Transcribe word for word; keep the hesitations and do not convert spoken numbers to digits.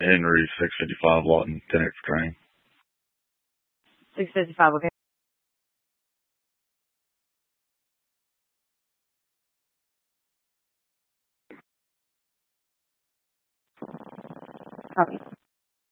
Henry, six fifty-five, Lawton, ten X Crane. six fifty-five, okay. Copy.